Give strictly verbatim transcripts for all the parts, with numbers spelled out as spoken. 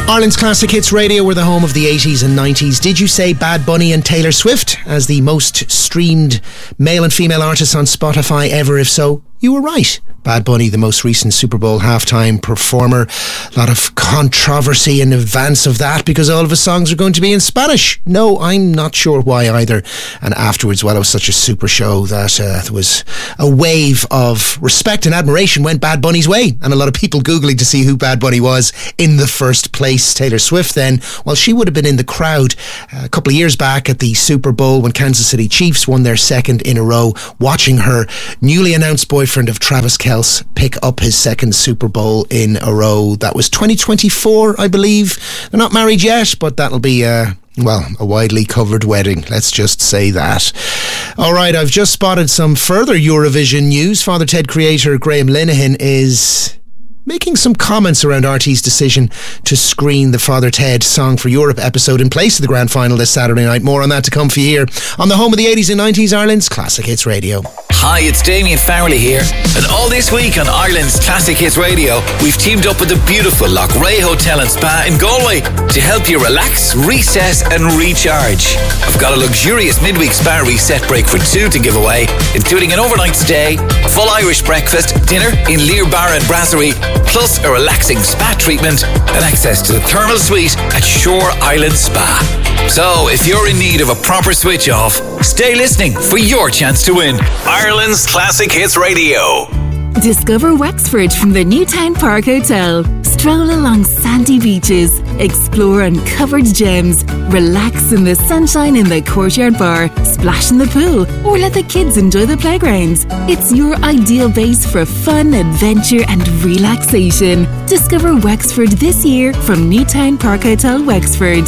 Ireland's Classic Hits Radio were the home of the eighties and nineties. Did you say Bad Bunny and Taylor Swift as the most streamed male and female artists on Spotify ever? If so, you were right. Bad Bunny, the most recent Super Bowl halftime performer. A lot of controversy in advance of that because all of his songs are going to be in Spanish. No, I'm not sure why either. And afterwards, well, it was such a super show that uh, there was a wave of respect and admiration went Bad Bunny's way. And a lot of people Googling to see who Bad Bunny was in the first place. Taylor Swift then, well, she would have been in the crowd a couple of years back at the Super Bowl when Kansas City Chiefs won their second in a row, watching her newly announced boyfriend of Travis Kelce pick up his second Super Bowl in a row. That was twenty twenty-four, I believe. They're not married yet, but that'll be uh, well, a widely covered wedding, let's just say that. Alright, I've just spotted some further Eurovision news. Father Ted creator Graham Linehan is making some comments around R T's decision to screen the Father Ted Song for Europe episode in place of the grand final this Saturday night. More on that to come for you here on the home of the eighties and nineties, Ireland's Classic Hits Radio. Hi, it's Damien Farrelly here, and all this week on Ireland's Classic Hits Radio, we've teamed up with the beautiful Lochray Hotel and Spa in Galway to help you relax, reset and recharge. I've got a luxurious midweek spa reset break for two to give away, including an overnight stay, a full Irish breakfast, dinner in Lear Bar and Brasserie, plus a relaxing spa treatment and access to the thermal suite at Shore Island Spa. So, if you're in need of a proper switch off, stay listening for your chance to win Ireland's Classic Hits Radio. Discover Wexford from the Newtown Park Hotel. Stroll along sandy beaches, explore uncovered gems, relax in the sunshine in the courtyard bar, splash in the pool, or let the kids enjoy the playgrounds. It's your ideal base for fun, adventure and relaxation. Discover Wexford this year from Newtown Park Hotel, Wexford.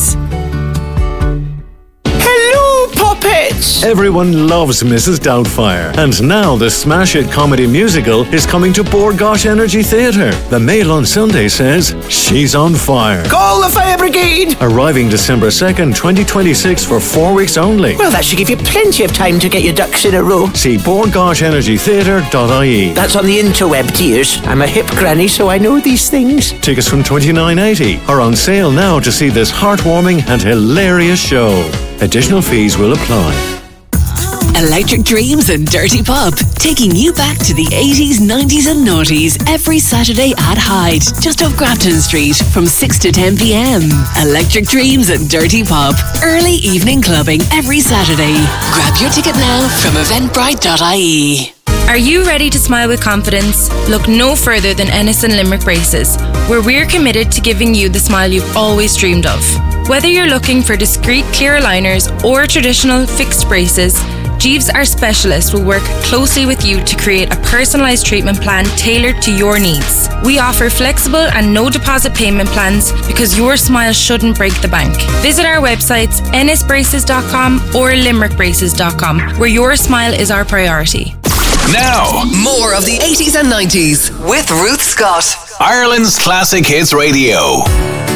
Everyone loves Missus Doubtfire, and now the Smash It comedy musical is coming to Bord Gáis Energy Theatre. The Mail on Sunday says she's on fire. Call the fire brigade! Arriving December second, twenty twenty-six for four weeks only. Well, that should give you plenty of time to get your ducks in a row. See bord gáis energy theatre dot I E. That's on the interweb, dears. I'm a hip granny, so I know these things. Tickets from twenty-nine eighty are on sale now to see this heartwarming and hilarious show. Additional fees will apply. Electric Dreams and Dirty Pop, taking you back to the eighties, nineties and noughties every Saturday at Hyde, just off Grafton Street from six to ten p.m. Electric Dreams and Dirty Pop, early evening clubbing every Saturday. Grab your ticket now from eventbrite dot I E. Are you ready to smile with confidence? Look no further than Ennis and Limerick Braces, where we're committed to giving you the smile you've always dreamed of. Whether you're looking for discreet clear aligners or traditional fixed braces, Jeeves, our specialist, will work closely with you to create a personalised treatment plan tailored to your needs. We offer flexible and no deposit payment plans because your smile shouldn't break the bank. Visit our websites ennis braces dot com or limerick braces dot com, where your smile is our priority. Now, more of the eighties and nineties with Ruth Scott. Ireland's Classic Hits Radio.